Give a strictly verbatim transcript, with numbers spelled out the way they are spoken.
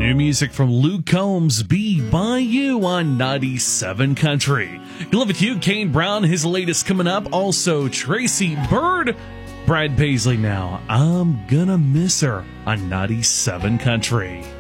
New music from Luke Combs, Be By You on ninety-seven Country. Love It You, Kane Brown, his latest coming up. Also, Tracy Bird, Brad Paisley now. I'm Gonna Miss Her on ninety-seven Country.